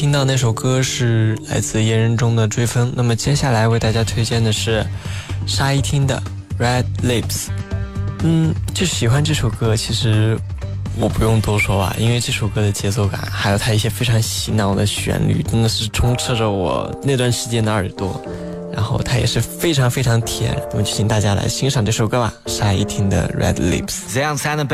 听到那首歌是来自言人中的追风，那么接下来为大家推荐的是沙一汀的 Red Lips。就喜欢这首歌，其实我不用多说吧，因为这首歌的节奏感还有它一些非常洗脑的旋律，真的是充斥着我那段时间的耳朵，然后它也是非常非常甜。那么就请大家来欣赏这首歌吧，沙一汀的 Red Lips。 这样才能